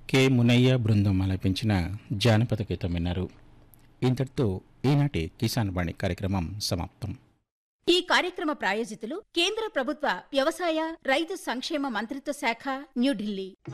K Munayya బృందం ఆలపించిన జానపద గీతం విన్నారు. ఇంతటితో ఈనాటి కిసాన్ వాణి కార్యక్రమం సమాప్తం. ఈ కార్యక్రమ ప్రాయోజితులు కేంద్ర ప్రభుత్వ వ్యవసాయ రైతు సంక్షేమ మంత్రిత్వ శాఖ, న్యూఢిల్లీ.